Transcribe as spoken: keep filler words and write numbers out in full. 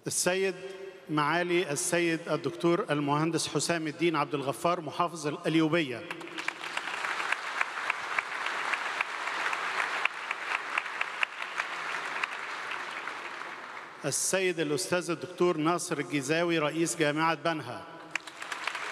السيد معالي السيد الدكتور المهندس حسام الدين عبد الغفار محافظ القليوبية. السيد الأستاذ الدكتور ناصر الجيزاوي رئيس جامعة بنها.